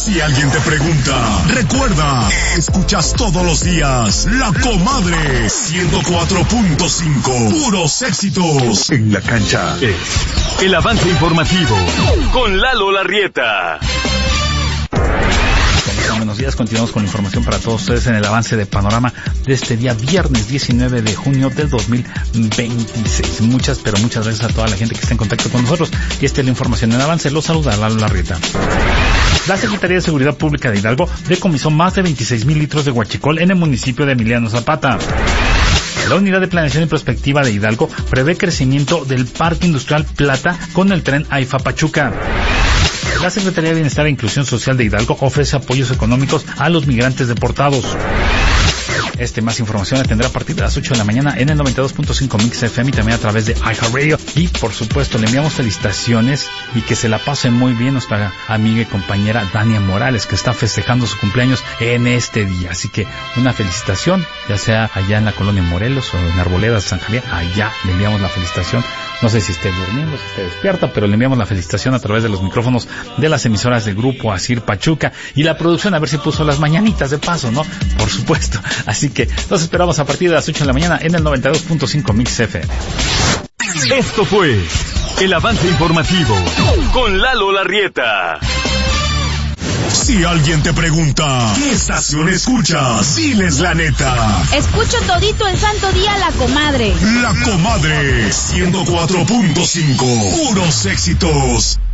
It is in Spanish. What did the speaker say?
Si alguien te pregunta, recuerda, escuchas todos los días La Comadre 104.5, puros éxitos. En la cancha es el avance informativo con Lalo Larrieta. Buenos días, continuamos con la información para todos ustedes en el avance de panorama de este día viernes 19 de junio del 2026. Muchas gracias a toda la gente que está en contacto con nosotros. Y esta es la información en avance. Los saluda Lalo Larrieta. La Secretaría de Seguridad Pública de Hidalgo decomisó más de 26,000 litros de huachicol en el municipio de Emiliano Zapata. La Unidad de Planeación y Prospectiva de Hidalgo prevé crecimiento del Parque Industrial Plata con el tren AIFA Pachuca. La Secretaría de Bienestar e Inclusión Social de Hidalgo ofrece apoyos económicos a los migrantes deportados. Más información la tendrá a partir de las 8 de la mañana en el 92.5 Mix FM y también a través de iHeartRadio. Y por supuesto le enviamos felicitaciones y que se la pase muy bien nuestra amiga y compañera Dania Morales, que está festejando su cumpleaños en este día. Así que una felicitación, ya sea allá en la colonia Morelos o en Arboledas, San Javier, allá le enviamos la felicitación. No sé si esté durmiendo, si esté despierta, pero le enviamos la felicitación a través de los micrófonos de las emisoras de Grupo Asir Pachuca y la producción a ver si puso las mañanitas de paso, ¿no? Por supuesto. Así que los esperamos a partir de las 8 de la mañana en el 92.5 Mix FM. Esto fue el avance informativo con Lalo Larrieta. Si alguien te pregunta, ¿qué estación escuchas? Diles la neta. Escucho todito el santo día La Comadre. La Comadre 104.5, puros éxitos.